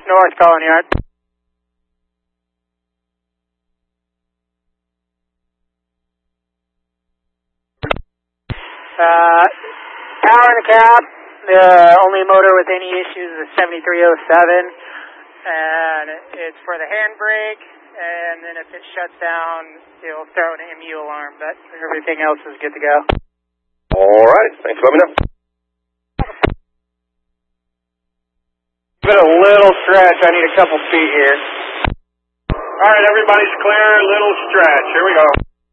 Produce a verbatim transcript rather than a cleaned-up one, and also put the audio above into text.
north, calling yard. Uh, power in the cab. The only motor with any issues is seventy-three oh seven, and it's for the handbrake, and then if it shuts down, it'll throw an M U alarm, but everything else is good to go. All right, thanks for letting me know. Been a little stretch, I need a couple feet here. All right, everybody's clear, little stretch, here we go.